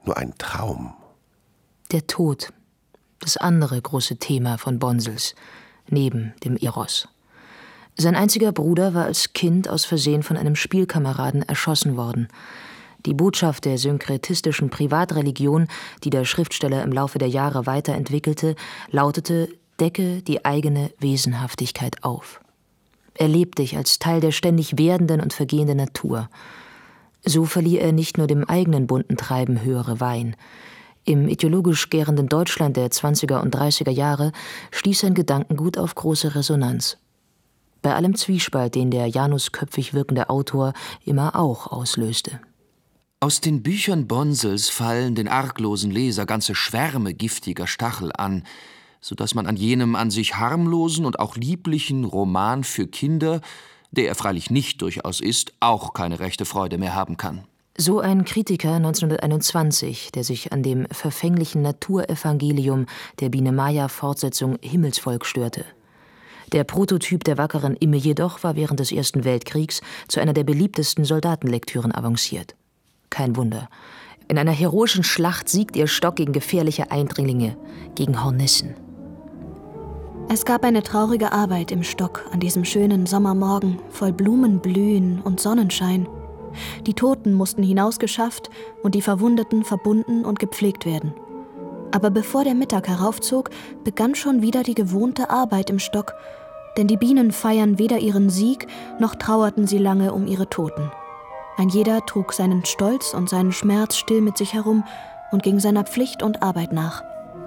nur ein Traum. Der Tod, das andere große Thema von Bonsels, neben dem Eros. Sein einziger Bruder war als Kind aus Versehen von einem Spielkameraden erschossen worden. Die Botschaft der synkretistischen Privatreligion, die der Schriftsteller im Laufe der Jahre weiterentwickelte, lautete: Decke die eigene Wesenhaftigkeit auf. Erleb dich als Teil der ständig werdenden und vergehenden Natur. So verlieh er nicht nur dem eigenen bunten Treiben höhere Weih. Im ideologisch gärenden Deutschland der 20er und 30er Jahre stieß sein Gedankengut auf große Resonanz. Bei allem Zwiespalt, den der janusköpfig wirkende Autor immer auch auslöste. Aus den Büchern Bonsels fallen den arglosen Leser ganze Schwärme giftiger Stachel an, so dass man an jenem an sich harmlosen und auch lieblichen Roman für Kinder, der er freilich nicht durchaus ist, auch keine rechte Freude mehr haben kann. So ein Kritiker 1921, der sich an dem verfänglichen Naturevangelium der Biene-Maya-Fortsetzung Himmelsvolk störte. Der Prototyp der wackeren Imme jedoch war während des Ersten Weltkriegs zu einer der beliebtesten Soldatenlektüren avanciert. Kein Wunder. In einer heroischen Schlacht siegt ihr Stock gegen gefährliche Eindringlinge, gegen Hornissen. Es gab eine traurige Arbeit im Stock an diesem schönen Sommermorgen, voll Blumenblühen und Sonnenschein. Die Toten mussten hinausgeschafft und die Verwundeten verbunden und gepflegt werden. Aber bevor der Mittag heraufzog, begann schon wieder die gewohnte Arbeit im Stock, denn die Bienen feiern weder ihren Sieg, noch trauerten sie lange um ihre Toten. Ein jeder trug seinen Stolz und seinen Schmerz still mit sich herum und ging seiner Pflicht und Arbeit nach.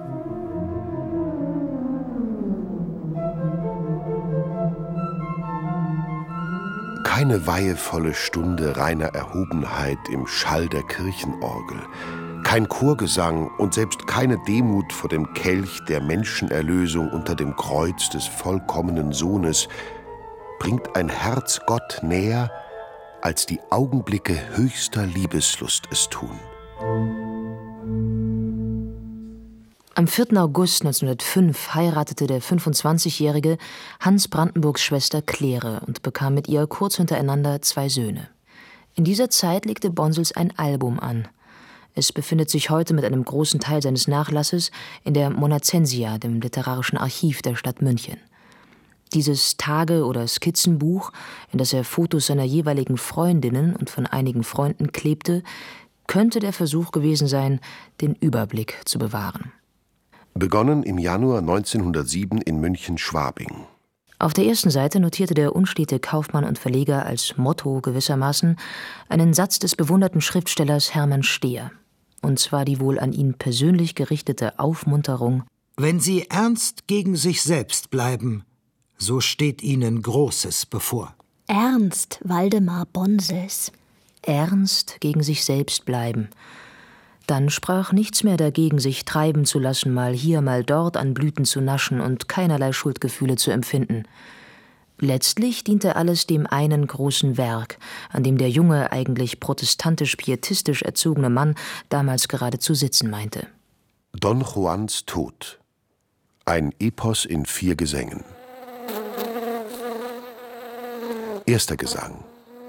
Keine weihevolle Stunde reiner Erhobenheit im Schall der Kirchenorgel, kein Chorgesang und selbst keine Demut vor dem Kelch der Menschenerlösung unter dem Kreuz des vollkommenen Sohnes bringt ein Herz Gott näher, als die Augenblicke höchster Liebeslust es tun. Am 4. August 1905 heiratete der 25-jährige Hans Brandenburgs Schwester Claire und bekam mit ihr kurz hintereinander 2 Söhne. In dieser Zeit legte Bonsels ein Album an. Es befindet sich heute mit einem großen Teil seines Nachlasses in der Monacensia, dem literarischen Archiv der Stadt München. Dieses Tage- oder Skizzenbuch, in das er Fotos seiner jeweiligen Freundinnen und von einigen Freunden klebte, könnte der Versuch gewesen sein, den Überblick zu bewahren. Begonnen im Januar 1907 in München-Schwabing. Auf der ersten Seite notierte der unstete Kaufmann und Verleger als Motto gewissermaßen einen Satz des bewunderten Schriftstellers Hermann Stehr. Und zwar die wohl an ihn persönlich gerichtete Aufmunterung: Wenn Sie ernst gegen sich selbst bleiben, so steht Ihnen Großes bevor. Ernst, Waldemar Bonsels. Ernst gegen sich selbst bleiben. Dann sprach nichts mehr dagegen, sich treiben zu lassen, mal hier, mal dort an Blüten zu naschen und keinerlei Schuldgefühle zu empfinden. Letztlich diente alles dem einen großen Werk, an dem der junge, eigentlich protestantisch-pietistisch erzogene Mann damals gerade zu sitzen meinte. Don Juans Tod. Ein Epos in 4 Gesängen. Erster Gesang.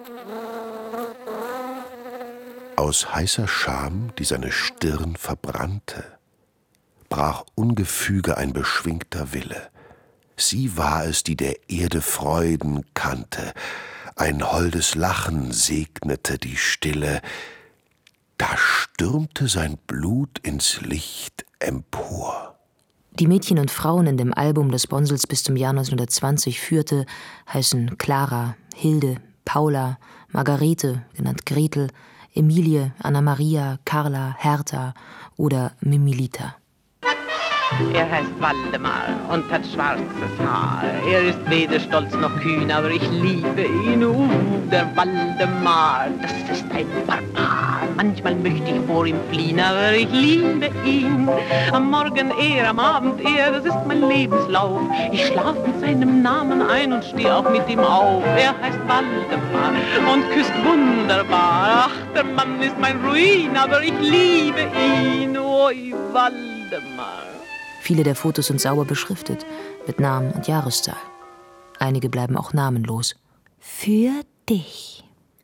Aus heißer Scham, die seine Stirn verbrannte, brach ungefüge ein beschwingter Wille. Sie war es, die der Erde Freuden kannte, ein holdes Lachen segnete die Stille. Da stürmte sein Blut ins Licht empor. Die Mädchen und Frauen in dem Album, das Bonsels bis zum Jahr 1920 führte, heißen Clara, Hilde, Paula, Margarete, genannt Gretel, Emilie, Anna-Maria, Carla, Hertha oder Mimilita. Er heißt Waldemar und hat schwarzes Haar. Er ist weder stolz noch kühn, aber ich liebe ihn. Der Waldemar, das ist ein Barbar. Manchmal möchte ich vor ihm fliehen, aber ich liebe ihn. Am Morgen er, am Abend er, das ist mein Lebenslauf. Ich schlaf mit seinem Namen ein und stehe auch mit ihm auf. Er heißt Waldemar und küsst wunderbar. Ach, der Mann ist mein Ruin, aber ich liebe ihn. Oi, Waldemar. Viele der Fotos sind sauber beschriftet, mit Namen und Jahreszahl. Einige bleiben auch namenlos. Für dich.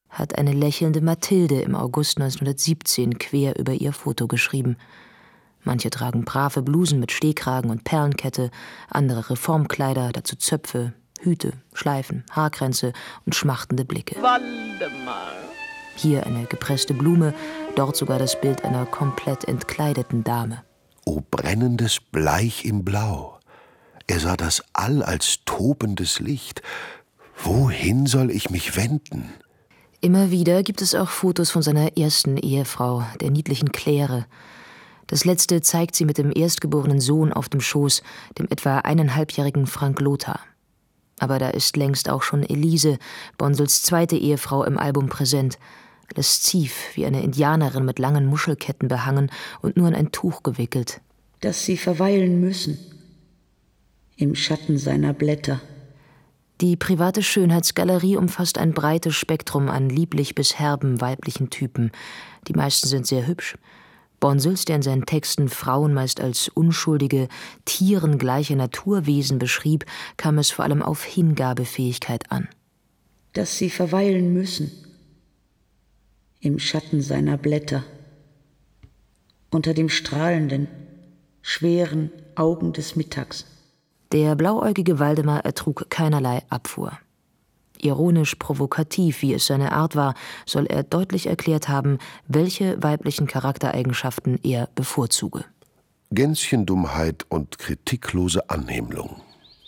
hat eine lächelnde Mathilde im August 1917 quer über ihr Foto geschrieben. Manche tragen brave Blusen mit Stehkragen und Perlenkette, andere Reformkleider, dazu Zöpfe, Hüte, Schleifen, Haarkränze und schmachtende Blicke. Waldemar. Hier eine gepresste Blume, dort sogar das Bild einer komplett entkleideten Dame. O brennendes Bleich im Blau. Er sah das All als tobendes Licht. Wohin soll ich mich wenden? Immer wieder gibt es auch Fotos von seiner ersten Ehefrau, der niedlichen Claire. Das letzte zeigt sie mit dem erstgeborenen Sohn auf dem Schoß, dem etwa 1,5-jährigen Frank Lothar. Aber da ist längst auch schon Elise, Bonsels zweite Ehefrau, im Album präsent. Lasziv, wie eine Indianerin mit langen Muschelketten behangen und nur in ein Tuch gewickelt. Dass sie verweilen müssen, im Schatten seiner Blätter. Die private Schönheitsgalerie umfasst ein breites Spektrum an lieblich bis herben weiblichen Typen. Die meisten sind sehr hübsch. Bonsels, der in seinen Texten Frauen meist als unschuldige, tierengleiche Naturwesen beschrieb, kam es vor allem auf Hingabefähigkeit an. Dass sie verweilen müssen, im Schatten seiner Blätter, unter dem strahlenden, schweren Augen des Mittags. Der blauäugige Waldemar ertrug keinerlei Abfuhr. Ironisch provokativ, wie es seine Art war, soll er deutlich erklärt haben, welche weiblichen Charaktereigenschaften er bevorzuge. Gänschendummheit und kritiklose Anhimmlung.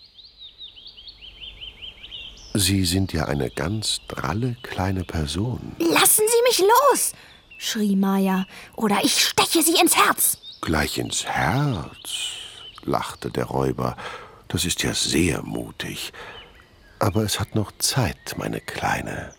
Sie sind ja eine ganz dralle kleine Person. Lassen Sie mich los, schrie Maja, oder ich steche Sie ins Herz. Gleich ins Herz, lachte der Räuber. Das ist ja sehr mutig. Aber es hat noch Zeit, meine Kleine.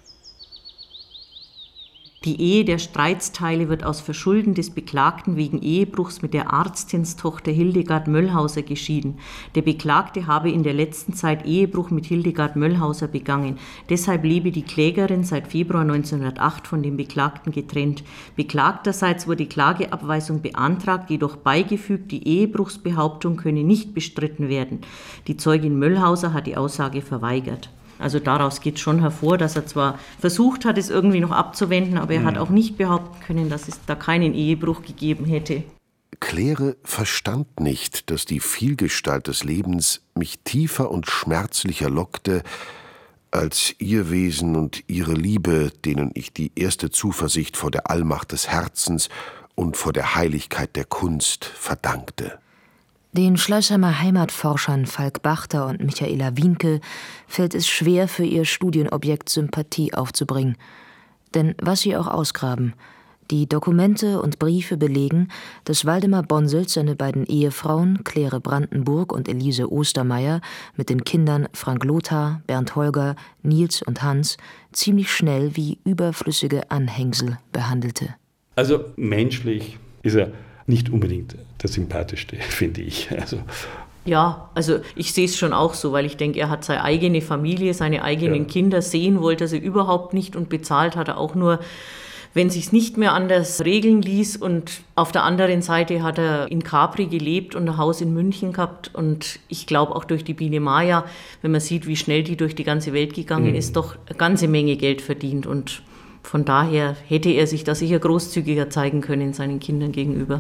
Die Ehe der Streitsteile wird aus Verschulden des Beklagten wegen Ehebruchs mit der Arztinstochter Hildegard Möllhauser geschieden. Der Beklagte habe in der letzten Zeit Ehebruch mit Hildegard Möllhauser begangen. Deshalb lebe die Klägerin seit Februar 1908 von dem Beklagten getrennt. Beklagterseits wurde Klageabweisung beantragt, jedoch beigefügt, die Ehebruchsbehauptung könne nicht bestritten werden. Die Zeugin Möllhauser hat die Aussage verweigert. Also daraus geht schon hervor, dass er zwar versucht hat, es irgendwie noch abzuwenden, aber er hat auch nicht behaupten können, dass es da keinen Ehebruch gegeben hätte. Claire verstand nicht, dass die Vielgestalt des Lebens mich tiefer und schmerzlicher lockte, als ihr Wesen und ihre Liebe, denen ich die erste Zuversicht vor der Allmacht des Herzens und vor der Heiligkeit der Kunst verdankte. Den Schleißheimer Heimatforschern Falk Bachter und Michaela Wienke fällt es schwer, für ihr Studienobjekt Sympathie aufzubringen. Denn was sie auch ausgraben, die Dokumente und Briefe belegen, dass Waldemar Bonsels seine beiden Ehefrauen Claire Brandenburg und Elise Ostermeier mit den Kindern Frank Lothar, Bernd Holger, Nils und Hans ziemlich schnell wie überflüssige Anhängsel behandelte. Also menschlich ist er nicht unbedingt der sympathischste, finde ich. Ja, also ich sehe es schon auch so, weil ich denke, er hat seine eigene Familie, seine eigenen Kinder sehen, wollte er sie überhaupt nicht und bezahlt hat er auch nur, wenn es sich nicht mehr anders regeln ließ. Und auf der anderen Seite hat er in Capri gelebt und ein Haus in München gehabt. Und ich glaube auch durch die Biene Maya, wenn man sieht, wie schnell die durch die ganze Welt gegangen ist, doch eine ganze Menge Geld verdient. Und von daher hätte er sich da sicher großzügiger zeigen können seinen Kindern gegenüber.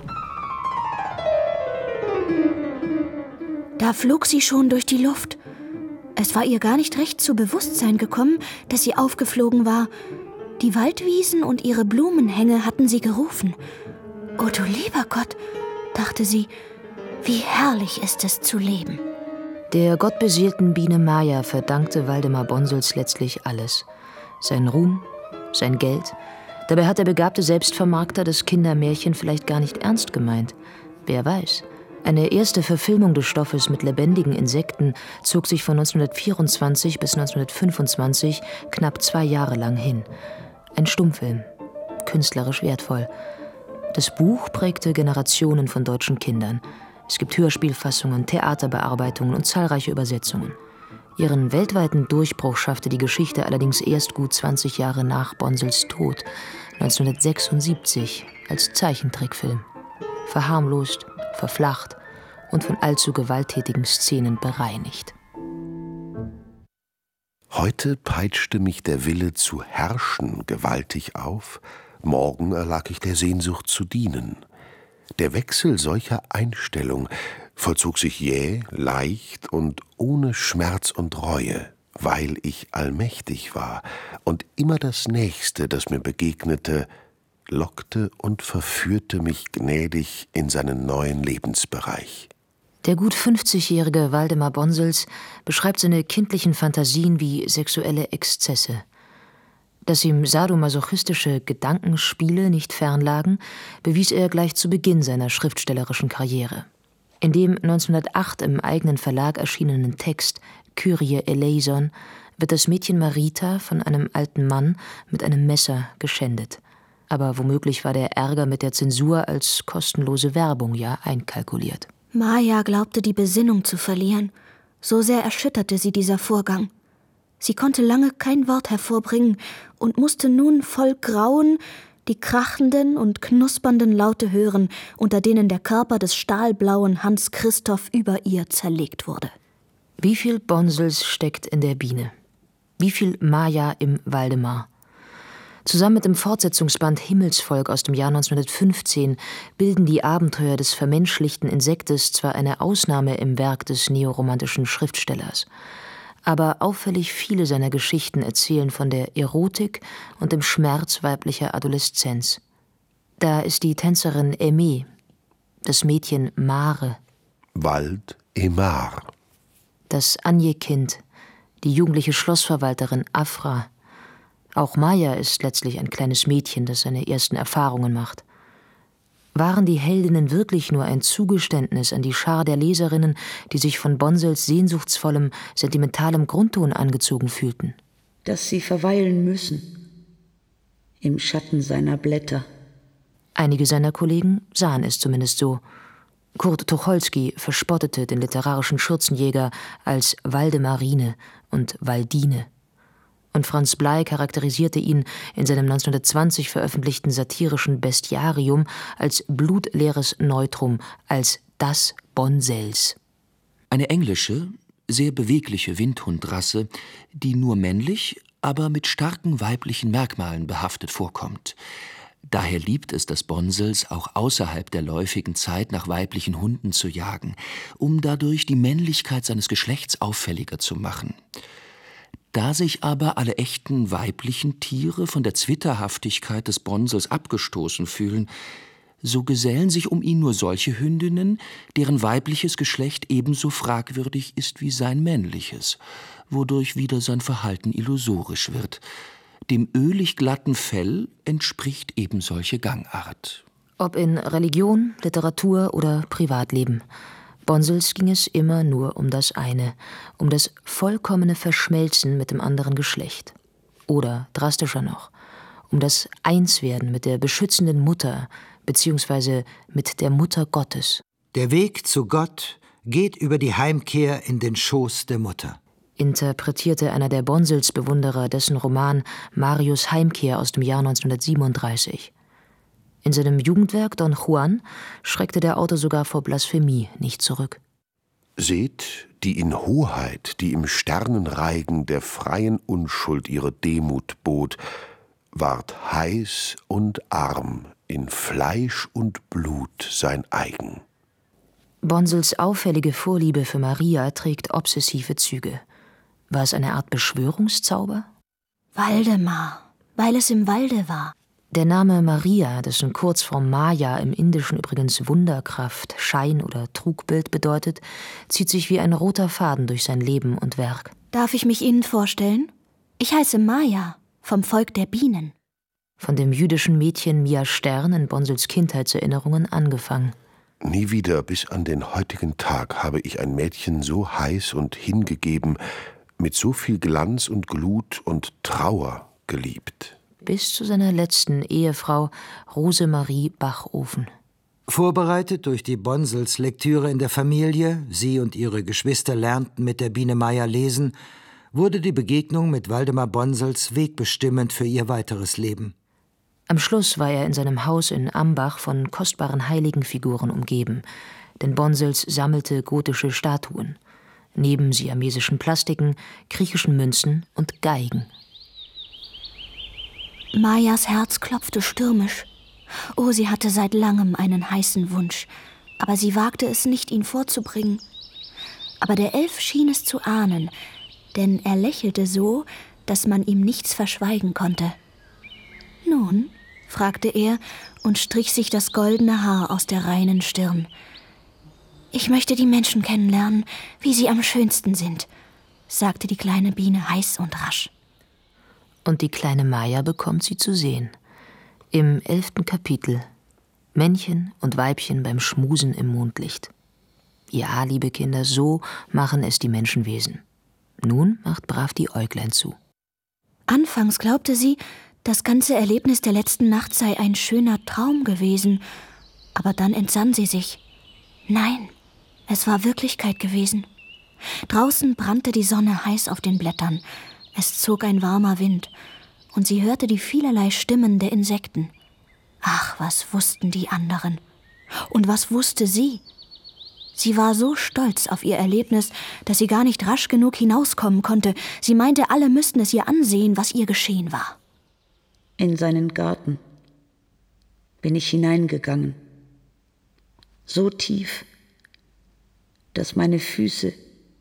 Da flog sie schon durch die Luft. Es war ihr gar nicht recht zu Bewusstsein gekommen, dass sie aufgeflogen war. Die Waldwiesen und ihre Blumenhänge hatten sie gerufen. »Oh du lieber Gott«, dachte sie, »wie herrlich ist es zu leben.« Der gottbeseelten Biene Maya verdankte Waldemar Bonsels letztlich alles. Sein Ruhm, sein Geld. Dabei hat der begabte Selbstvermarkter das Kindermärchen vielleicht gar nicht ernst gemeint. Wer weiß. Eine erste Verfilmung des Stoffes mit lebendigen Insekten zog sich von 1924 bis 1925 knapp 2 Jahre lang hin. Ein Stummfilm, künstlerisch wertvoll. Das Buch prägte Generationen von deutschen Kindern. Es gibt Hörspielfassungen, Theaterbearbeitungen und zahlreiche Übersetzungen. Ihren weltweiten Durchbruch schaffte die Geschichte allerdings erst gut 20 Jahre nach Bonsels Tod, 1976, als Zeichentrickfilm. Verharmlost, verflacht und von allzu gewalttätigen Szenen bereinigt. Heute peitschte mich der Wille zu herrschen gewaltig auf, morgen erlag ich der Sehnsucht zu dienen. Der Wechsel solcher Einstellung vollzog sich jäh, leicht und ohne Schmerz und Reue, weil ich allmächtig war und immer das Nächste, das mir begegnete, lockte und verführte mich gnädig in seinen neuen Lebensbereich. Der gut 50-jährige Waldemar Bonsels beschreibt seine kindlichen Fantasien wie sexuelle Exzesse. Dass ihm sadomasochistische Gedankenspiele nicht fernlagen, bewies er gleich zu Beginn seiner schriftstellerischen Karriere. In dem 1908 im eigenen Verlag erschienenen Text Kyrie eleison wird das Mädchen Marita von einem alten Mann mit einem Messer geschändet. Aber womöglich war der Ärger mit der Zensur als kostenlose Werbung ja einkalkuliert. Maja glaubte, die Besinnung zu verlieren. So sehr erschütterte sie dieser Vorgang. Sie konnte lange kein Wort hervorbringen und musste nun voll Grauen die krachenden und knuspernden Laute hören, unter denen der Körper des stahlblauen Hans Christoph über ihr zerlegt wurde. Wie viel Bonsels steckt in der Biene? Wie viel Maja im Waldemar? Zusammen mit dem Fortsetzungsband Himmelsvolk aus dem Jahr 1915 bilden die Abenteuer des vermenschlichten Insektes zwar eine Ausnahme im Werk des neoromantischen Schriftstellers, aber auffällig viele seiner Geschichten erzählen von der Erotik und dem Schmerz weiblicher Adoleszenz. Da ist die Tänzerin Aimée, das Mädchen Mare, Wald Emar, das Anje-Kind, die jugendliche Schlossverwalterin Afra. Auch Maja ist letztlich ein kleines Mädchen, das seine ersten Erfahrungen macht. Waren die Heldinnen wirklich nur ein Zugeständnis an die Schar der Leserinnen, die sich von Bonsels sehnsuchtsvollem, sentimentalem Grundton angezogen fühlten? Dass sie verweilen müssen, im Schatten seiner Blätter. Einige seiner Kollegen sahen es zumindest so. Kurt Tucholsky verspottete den literarischen Schürzenjäger als Waldemarine und Waldine. Und Franz Blei charakterisierte ihn in seinem 1920 veröffentlichten satirischen Bestiarium als blutleeres Neutrum, als das Bonsels. Eine englische, sehr bewegliche Windhundrasse, die nur männlich, aber mit starken weiblichen Merkmalen behaftet vorkommt. Daher liebt es das Bonsels, auch außerhalb der läufigen Zeit nach weiblichen Hunden zu jagen, um dadurch die Männlichkeit seines Geschlechts auffälliger zu machen. Da sich aber alle echten weiblichen Tiere von der Zwitterhaftigkeit des Bonsels abgestoßen fühlen, so gesellen sich um ihn nur solche Hündinnen, deren weibliches Geschlecht ebenso fragwürdig ist wie sein männliches, wodurch wieder sein Verhalten illusorisch wird. Dem ölig glatten Fell entspricht eben solche Gangart. Ob in Religion, Literatur oder Privatleben. Bonsels ging es immer nur um das eine, um das vollkommene Verschmelzen mit dem anderen Geschlecht. Oder, drastischer noch, um das Einswerden mit der beschützenden Mutter bzw. mit der Mutter Gottes. Der Weg zu Gott geht über die Heimkehr in den Schoß der Mutter, interpretierte einer der Bonsels-Bewunderer dessen Roman Marius Heimkehr aus dem Jahr 1937. In seinem Jugendwerk Don Juan schreckte der Autor sogar vor Blasphemie nicht zurück. Seht, die in Hoheit, die im Sternenreigen der freien Unschuld ihre Demut bot, ward heiß und arm, in Fleisch und Blut sein eigen. Bonsels auffällige Vorliebe für Maria trägt obsessive Züge. War es eine Art Beschwörungszauber? Waldemar, weil es im Walde war. Der Name Maria, dessen Kurzform Maya im Indischen übrigens Wunderkraft, Schein oder Trugbild bedeutet, zieht sich wie ein roter Faden durch sein Leben und Werk. Darf ich mich Ihnen vorstellen? Ich heiße Maja, vom Volk der Bienen. Von dem jüdischen Mädchen Mia Stern in Bonsels Kindheitserinnerungen angefangen. Nie wieder bis an den heutigen Tag habe ich ein Mädchen so heiß und hingegeben, mit so viel Glanz und Glut und Trauer geliebt. Bis zu seiner letzten Ehefrau Rosemarie Bachofen. Vorbereitet durch die Bonsels Lektüre in der Familie, sie und ihre Geschwister lernten mit der Biene Maja lesen, wurde die Begegnung mit Waldemar Bonsels wegbestimmend für ihr weiteres Leben. Am Schluss war er in seinem Haus in Ambach von kostbaren Heiligenfiguren umgeben, denn Bonsels sammelte gotische Statuen. neben siamesischen Plastiken, griechischen Münzen und Geigen. Mayas Herz klopfte stürmisch. Oh, sie hatte seit langem einen heißen Wunsch, aber sie wagte es nicht, ihn vorzubringen. Aber der Elf schien es zu ahnen, denn er lächelte so, dass man ihm nichts verschweigen konnte. »Nun?« fragte er und strich sich das goldene Haar aus der reinen Stirn. »Ich möchte die Menschen kennenlernen, wie sie am schönsten sind«, sagte die kleine Biene heiß und rasch. Und die kleine Maya bekommt sie zu sehen. Im 11. Kapitel. Männchen und Weibchen beim Schmusen im Mondlicht. Ja, liebe Kinder, so machen es die Menschenwesen. Nun macht brav die Äuglein zu. Anfangs glaubte sie, das ganze Erlebnis der letzten Nacht sei ein schöner Traum gewesen. Aber dann entsann sie sich. Nein, es war Wirklichkeit gewesen. Draußen brannte die Sonne heiß auf den Blättern. Es zog ein warmer Wind. Und sie hörte die vielerlei Stimmen der Insekten. Ach, was wussten die anderen? Und was wusste sie? Sie war so stolz auf ihr Erlebnis, dass sie gar nicht rasch genug hinauskommen konnte. Sie meinte, alle müssten es ihr ansehen, was ihr geschehen war. In seinen Garten bin ich hineingegangen, so tief, dass meine Füße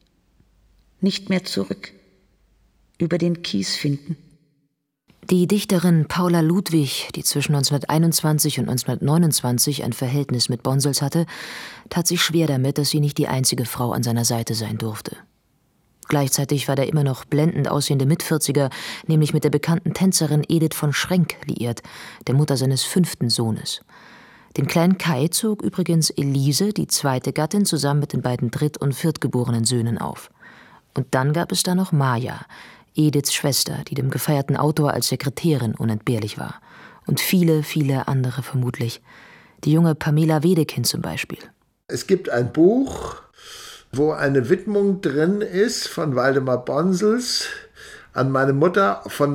nicht mehr zurück über den Kies finden. Die Dichterin Paula Ludwig, die zwischen 1921 und 1929 ein Verhältnis mit Bonsels hatte, tat sich schwer damit, dass sie nicht die einzige Frau an seiner Seite sein durfte. Gleichzeitig war der immer noch blendend aussehende Mitvierziger nämlich mit der bekannten Tänzerin Edith von Schrenk liiert, der Mutter seines 5. Sohnes. Den kleinen Kai zog übrigens Elise, die 2. Gattin, zusammen mit den beiden dritt- und viertgeborenen Söhnen auf. Und dann gab es da noch Maya, Ediths Schwester, die dem gefeierten Autor als Sekretärin unentbehrlich war. Und viele, viele andere vermutlich. Die junge Pamela Wedekind zum Beispiel. Es gibt ein Buch, wo eine Widmung drin ist von Waldemar Bonsels an meine Mutter von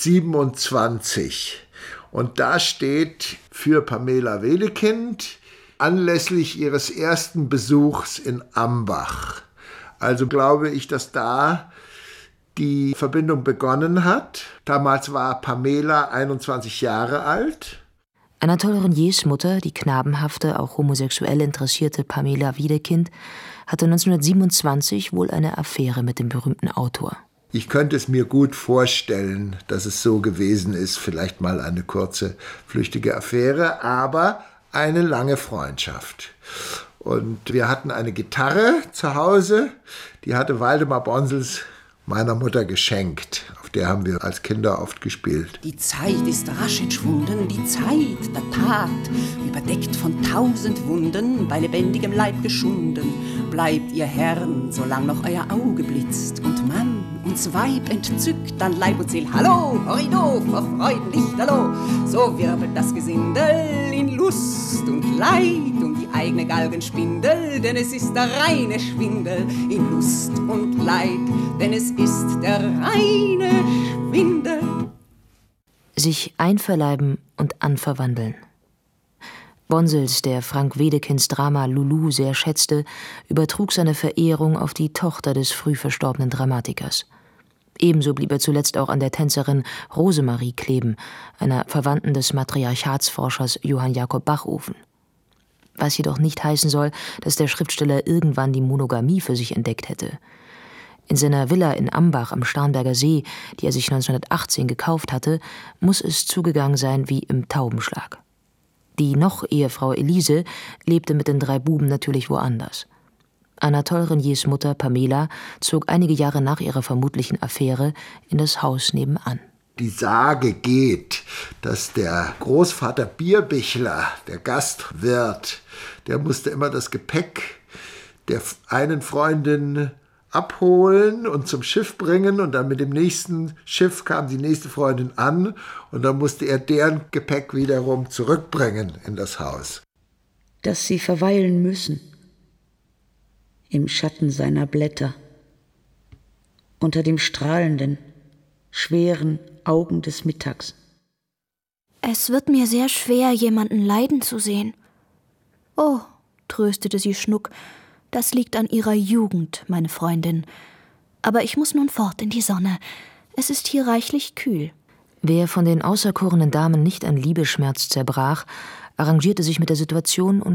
1927. Und da steht für Pamela Wedekind anlässlich ihres ersten Besuchs in Ambach. Also glaube ich, dass da die Verbindung begonnen hat. Damals war Pamela 21 Jahre alt. Anatole Reniers Mutter, die knabenhafte, auch homosexuell interessierte Pamela Wedekind, hatte 1927 wohl eine Affäre mit dem berühmten Autor. Ich könnte es mir gut vorstellen, dass es so gewesen ist, vielleicht mal eine kurze, flüchtige Affäre, aber eine lange Freundschaft. Und wir hatten eine Gitarre zu Hause, die hatte Waldemar Bonsels meiner Mutter geschenkt. Auf der haben wir als Kinder oft gespielt. Die Zeit ist rasch entschwunden, die Zeit der Tat, überdeckt von 1000 Wunden, bei lebendigem Leib geschunden. Bleibt ihr Herren, solang noch euer Auge blitzt, und Mann uns Weib entzückt an Leib und Seel. Hallo, Horrido, vor Freudenlicht, hallo. So wirbelt das Gesindel in Lust und Leid um die eigene Galgenspindel, denn es ist der reine Schwindel in Lust und Leid, denn es ist der reine Schwindel. Sich einverleiben und anverwandeln. Bonsels, der Frank Wedekinds Drama Lulu sehr schätzte, übertrug seine Verehrung auf die Tochter des früh verstorbenen Dramatikers. Ebenso blieb er zuletzt auch an der Tänzerin Rosemarie kleben, einer Verwandten des Matriarchatsforschers Johann Jakob Bachofen. Was jedoch nicht heißen soll, dass der Schriftsteller irgendwann die Monogamie für sich entdeckt hätte. In seiner Villa in Ambach am Starnberger See, die er sich 1918 gekauft hatte, muss es zugegangen sein wie im Taubenschlag. Die Noch-Ehefrau Elise lebte mit den 3 Buben natürlich woanders. Anatole Reniers Mutter Pamela zog einige Jahre nach ihrer vermutlichen Affäre in das Haus nebenan. Die Sage geht, dass der Großvater Bierbichler, der Gastwirt, der musste immer das Gepäck der einen Freundin abholen und zum Schiff bringen, und dann mit dem nächsten Schiff kam die nächste Freundin an und dann musste er deren Gepäck wiederum zurückbringen in das Haus. Dass sie verweilen müssen im Schatten seiner Blätter, unter dem strahlenden, schweren Augen des Mittags. Es wird mir sehr schwer, jemanden leiden zu sehen. Oh, tröstete sie Schnuck, Das liegt an Ihrer Jugend, meine Freundin. Aber ich muss nun fort in die Sonne. Es ist hier reichlich kühl. Wer von den auserkorenen Damen nicht an Liebesschmerz zerbrach, arrangierte sich mit der Situation und